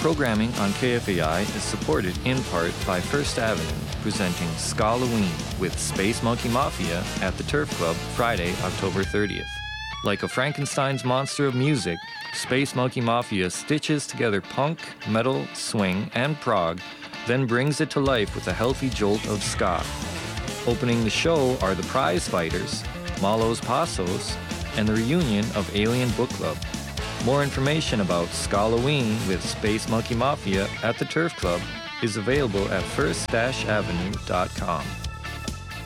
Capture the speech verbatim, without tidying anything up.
Programming on K F A I is supported in part by First Avenue, presenting Skalloween with Space Monkey Mafia at the Turf Club Friday, October thirtieth. Like a Frankenstein's monster of music, Space Monkey Mafia stitches together punk, metal, swing, and prog, then brings it to life with a healthy jolt of ska. Opening the show are the Prize Fighters, Malos Passos, and the reunion of Alien Book Club. More information about Skalloween with Space Monkey Mafia at the Turf Club is available at first avenue dot com.